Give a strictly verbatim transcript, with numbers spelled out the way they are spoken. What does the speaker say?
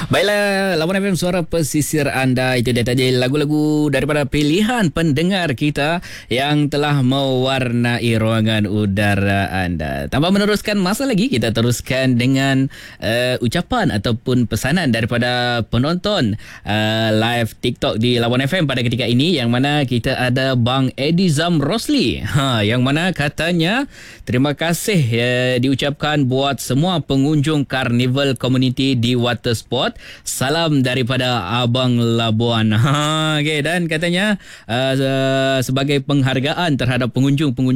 Baiklah, Lawan F M Suara Pesisir anda. Itu dia tadi lagu-lagu daripada pilihan pendengar kita yang telah mewarnai ruangan udara anda. Tanpa meneruskan masa lagi, kita teruskan dengan uh, ucapan ataupun pesanan daripada penonton uh, live TikTok di Lawan F M pada ketika ini, yang mana kita ada Bang Edizam Rosli, ha, yang mana katanya terima kasih uh, diucapkan buat semua pengunjung Carnival Community di Water Sport. Salam daripada Abang Labuan. Ha, okay, dan katanya uh, sebagai penghargaan terhadap pengunjung-pengunjung